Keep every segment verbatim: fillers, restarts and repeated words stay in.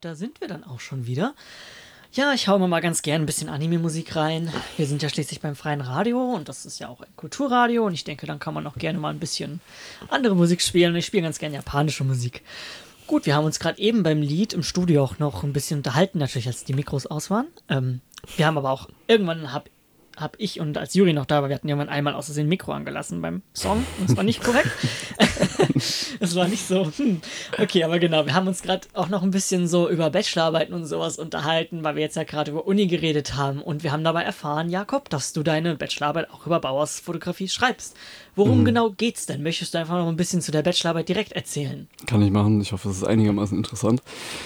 da sind wir dann auch schon wieder. Ja, ich hau immer mal ganz gern ein bisschen Anime-Musik rein. Wir sind ja schließlich beim freien Radio und das ist ja auch ein Kulturradio und ich denke, dann kann man auch gerne mal ein bisschen andere Musik spielen und ich spiele ganz gern japanische Musik. Gut, wir haben uns gerade eben beim Lied im Studio auch noch ein bisschen unterhalten, natürlich, als die Mikros aus waren. Ähm, wir haben aber auch, irgendwann hab, hab ich und als Juri noch da war, wir hatten irgendwann einmal aus Versehen ein Mikro angelassen beim Song. Das war nicht korrekt. Das war nicht so. Hm. Okay, aber genau, wir haben uns gerade auch noch ein bisschen so über Bachelorarbeiten und sowas unterhalten, weil wir jetzt ja gerade über Uni geredet haben. Und wir haben dabei erfahren, Jakob, dass du deine Bachelorarbeit auch über Bauhausfotografie schreibst. Worum mhm. genau geht's denn? Möchtest du einfach noch ein bisschen zu der Bachelorarbeit direkt erzählen? Kann ich machen. Ich hoffe, es ist einigermaßen interessant.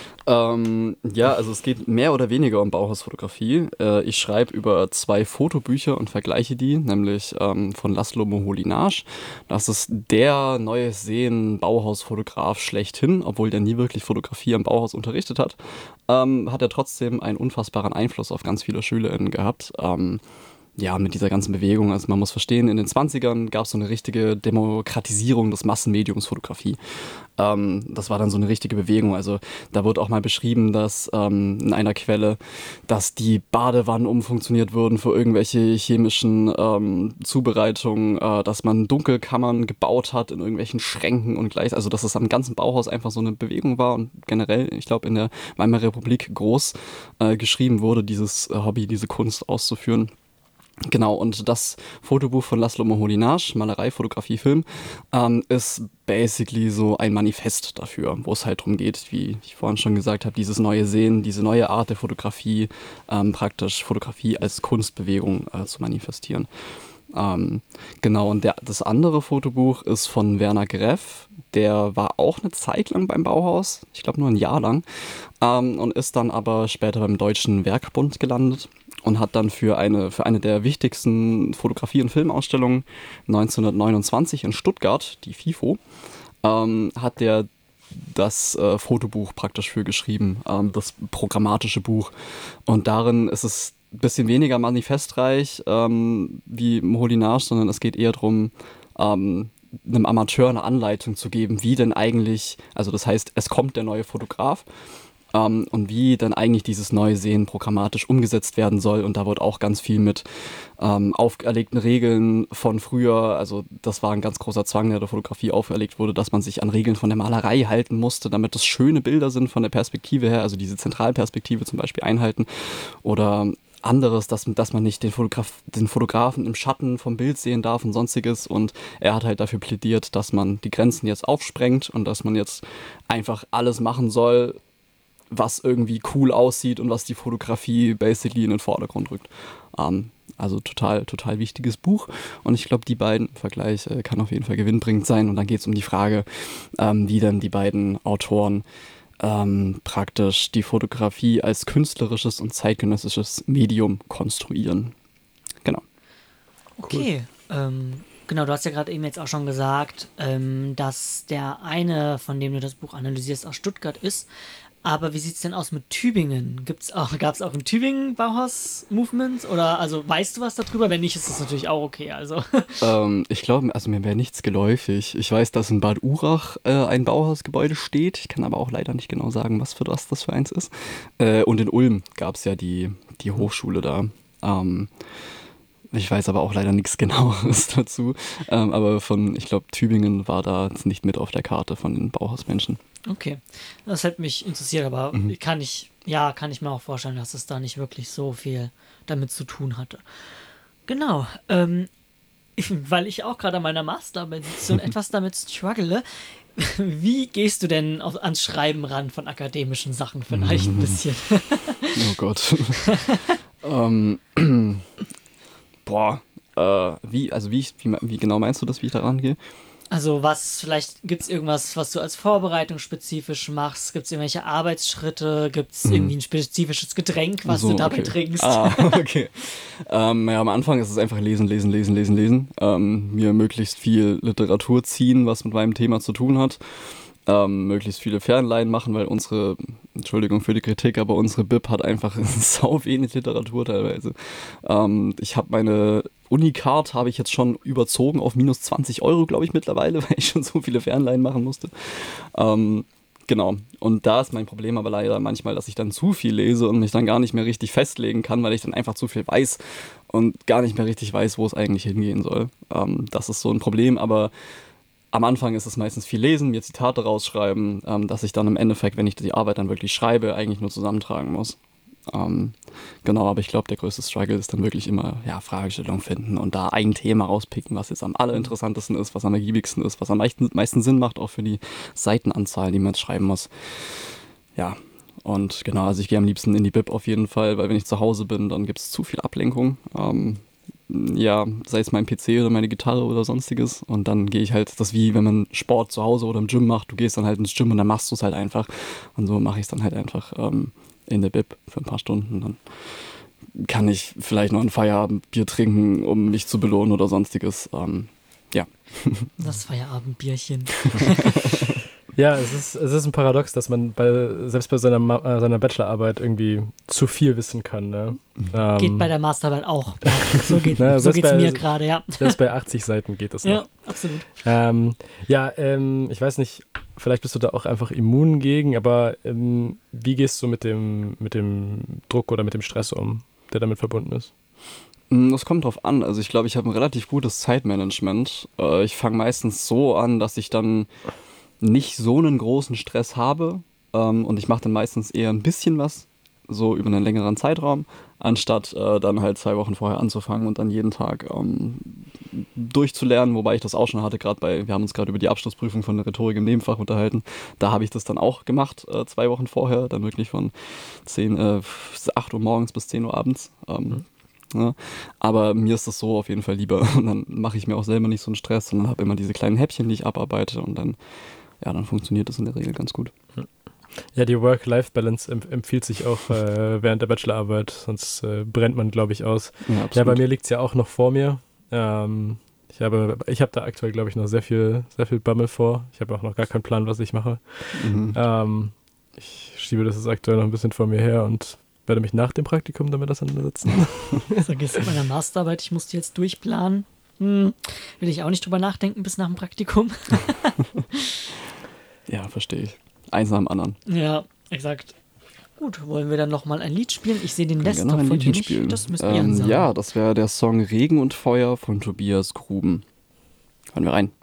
Ähm, ja, also es geht mehr oder weniger um Bauhausfotografie. Äh, ich schreibe über zwei Fotobücher und vergleiche die, nämlich ähm, von Laszlo Moholy-Nagy. Das ist der neues Sehen Bauhausfotograf schlechthin, obwohl der nie wirklich Fotografie am Bauhaus unterrichtet hat, ähm, hat er trotzdem einen unfassbaren Einfluss auf ganz viele SchülerInnen gehabt. Ähm, Ja, mit dieser ganzen Bewegung, also man muss verstehen, in den zwanzigern gab es so eine richtige Demokratisierung des Massenmediums Fotografie. Ähm, das war dann so eine richtige Bewegung, also da wird auch mal beschrieben, dass ähm, in einer Quelle, dass die Badewannen umfunktioniert wurden für irgendwelche chemischen ähm, Zubereitungen, äh, dass man Dunkelkammern gebaut hat in irgendwelchen Schränken und gleich, also dass es am ganzen Bauhaus einfach so eine Bewegung war und generell, ich glaube, in der Weimarer Republik groß äh, geschrieben wurde, dieses äh, Hobby, diese Kunst auszuführen. Genau, und das Fotobuch von Laszlo Moholy-Nagy, Malerei, Fotografie, Film, ähm, ist basically so ein Manifest dafür, wo es halt darum geht, wie ich vorhin schon gesagt habe, dieses neue Sehen, diese neue Art der Fotografie, ähm, praktisch Fotografie als Kunstbewegung äh, zu manifestieren. Ähm, genau, und der, das andere Fotobuch ist von Werner Greff, der war auch eine Zeit lang beim Bauhaus, ich glaube nur ein Jahr lang, ähm, und ist dann aber später beim Deutschen Werkbund gelandet. Und hat dann für eine, für eine der wichtigsten Fotografie- und Filmausstellungen neunzehnhundertneunundzwanzig in Stuttgart, die FIFO, ähm, hat der das äh, Fotobuch praktisch für geschrieben, ähm, das programmatische Buch. Und darin ist es ein bisschen weniger manifestreich ähm, wie Moholy-Nagy, sondern es geht eher darum, ähm, einem Amateur eine Anleitung zu geben, wie denn eigentlich, also das heißt, es kommt der neue Fotograf, Um, und wie dann eigentlich dieses neue Sehen programmatisch umgesetzt werden soll. Und da wird auch ganz viel mit ähm, auferlegten Regeln von früher, also das war ein ganz großer Zwang, der der Fotografie auferlegt wurde, dass man sich an Regeln von der Malerei halten musste, damit es schöne Bilder sind von der Perspektive her, also diese Zentralperspektive zum Beispiel einhalten. Oder anderes, dass, dass man nicht den, Fotograf, den Fotografen im Schatten vom Bild sehen darf und sonstiges. Und er hat halt dafür plädiert, dass man die Grenzen jetzt aufsprengt und dass man jetzt einfach alles machen soll, was irgendwie cool aussieht und was die Fotografie basically in den Vordergrund rückt. Ähm, also total, total wichtiges Buch. Und ich glaube, die beiden im Vergleich äh, kann auf jeden Fall gewinnbringend sein. Und dann geht es um die Frage, ähm, wie dann die beiden Autoren ähm, praktisch die Fotografie als künstlerisches und zeitgenössisches Medium konstruieren. Genau. Okay, cool. ähm, genau, du hast ja gerade eben jetzt auch schon gesagt, ähm, dass der eine, von dem du das Buch analysierst, aus Stuttgart ist. Aber wie sieht es denn aus mit Tübingen? Gibt's auch, gab es auch in Tübingen Bauhaus-Movements? Oder also weißt du was darüber? Wenn nicht, ist das natürlich auch okay. Also. Ähm, ich glaube, also mir wäre nichts geläufig. Ich weiß, dass in Bad Urach äh, ein Bauhausgebäude steht. Ich kann aber auch leider nicht genau sagen, was für das, das für eins ist. Äh, und in Ulm gab es ja die, die Hochschule da. Ähm, ich weiß aber auch leider nichts Genaueres dazu. Ähm, aber von, ich glaube, Tübingen war da nicht mit auf der Karte von den Bauhausmenschen. Okay, das hätte mich interessiert, aber mhm. kann ich, ja, kann ich mir auch vorstellen, dass es da nicht wirklich so viel damit zu tun hatte. Genau, ähm, ich, weil ich auch gerade an meiner Masterarbeit sitze und etwas damit struggle, wie gehst du denn auf, ans Schreiben ran von akademischen Sachen vielleicht ein bisschen? Oh Gott. ähm, boah, äh, wie, also wie, wie, wie genau meinst du das, wie ich da rangehe? Also was, vielleicht gibt es irgendwas, was du als Vorbereitung spezifisch machst? Gibt es irgendwelche Arbeitsschritte? Gibt es mhm. irgendwie ein spezifisches Getränk, was so, du dabei okay. trinkst? Ah, okay. ähm, ja, am Anfang ist es einfach lesen, lesen, lesen, lesen, lesen. Ähm, mir möglichst viel Literatur ziehen, was mit meinem Thema zu tun hat. Ähm, möglichst viele Fernleihen machen, weil unsere, Entschuldigung für die Kritik, aber unsere B I P hat einfach sau wenig Literatur teilweise. Ähm, ich habe meine Unicard habe ich jetzt schon überzogen auf minus zwanzig Euro, glaube ich, mittlerweile, weil ich schon so viele Fernleihen machen musste. Ähm, Genau. Und da ist mein Problem aber leider manchmal, dass ich dann zu viel lese und mich dann gar nicht mehr richtig festlegen kann, weil ich dann einfach zu viel weiß und gar nicht mehr richtig weiß, wo es eigentlich hingehen soll. Ähm, das ist so ein Problem, aber am Anfang ist es meistens viel lesen, mir Zitate rausschreiben, ähm, dass ich dann im Endeffekt, wenn ich die Arbeit dann wirklich schreibe, eigentlich nur zusammentragen muss. Ähm, genau, aber ich glaube, der größte Struggle ist dann wirklich immer, ja, Fragestellung finden und da ein Thema rauspicken, was jetzt am allerinteressantesten ist, was am ergiebigsten ist, was am meisten, meisten Sinn macht, auch für die Seitenanzahl, die man jetzt schreiben muss. Ja, und genau, also ich gehe am liebsten in die Bib auf jeden Fall, weil wenn ich zu Hause bin, dann gibt es zu viel Ablenkung. Ähm, ja, sei es mein P C oder meine Gitarre oder sonstiges. Und dann gehe ich halt, das ist wie wenn man Sport zu Hause oder im Gym macht, du gehst dann halt ins Gym und dann machst du es halt einfach. Und so mache ich es dann halt einfach ähm, in der Bib für ein paar Stunden. Dann kann ich vielleicht noch ein Feierabendbier trinken, um mich zu belohnen oder sonstiges. Ähm, ja. Das Feierabendbierchen. Ja, es ist, es ist ein Paradox, dass man bei, selbst bei seiner, Ma- äh, seiner Bachelorarbeit irgendwie zu viel wissen kann. Ne? Ähm, Geht bei der Masterarbeit auch. Ja, so geht Na, so selbst geht's bei- mir gerade, ja. selbst bei achtzig Seiten geht das noch. Ja, absolut. Ähm, ja, ähm, ich weiß nicht, vielleicht bist du da auch einfach immun gegen, aber ähm, wie gehst du mit dem, mit dem Druck oder mit dem Stress um, der damit verbunden ist? Das kommt drauf an. Also ich glaube, ich habe ein relativ gutes Zeitmanagement. Äh, ich fange meistens so an, dass ich dann nicht so einen großen Stress habe ähm, und ich mache dann meistens eher ein bisschen was, so über einen längeren Zeitraum, anstatt äh, dann halt zwei Wochen vorher anzufangen und dann jeden Tag ähm, durchzulernen, wobei ich das auch schon hatte, gerade bei, wir haben uns gerade über die Abschlussprüfung von der Rhetorik im Nebenfach unterhalten, da habe ich das dann auch gemacht, äh, zwei Wochen vorher, dann wirklich von zehn, äh, acht Uhr morgens bis zehn Uhr abends. Ähm, mhm. Ja. Aber mir ist das so auf jeden Fall lieber und dann mache ich mir auch selber nicht so einen Stress, sondern habe immer diese kleinen Häppchen, die ich abarbeite und dann ja, dann funktioniert das in der Regel ganz gut. Ja, die Work-Life-Balance empf- empfiehlt sich auch äh, während der Bachelorarbeit, sonst äh, brennt man, glaube ich, aus. Ja, ja, bei mir liegt es ja auch noch vor mir. Ähm, ich habe, ich habe da aktuell, glaube ich, noch sehr viel, sehr viel Bammel vor. Ich habe auch noch gar keinen Plan, was ich mache. Mhm. Ähm, ich schiebe das jetzt aktuell noch ein bisschen vor mir her und werde mich nach dem Praktikum damit auseinandersetzen. So gehst du bei der Masterarbeit, ich muss die jetzt durchplanen. Hm, will ich auch nicht drüber nachdenken bis nach dem Praktikum. Ja, verstehe ich. Eins nach dem anderen. Ja, exakt. Gut, wollen wir dann nochmal ein Lied spielen? Ich sehe den Können Desktop von dir nicht. Das müsst ihr ähm, sagen. Ja, das wäre der Song Regen und Feuer von Tobias Gruben. Hören wir rein.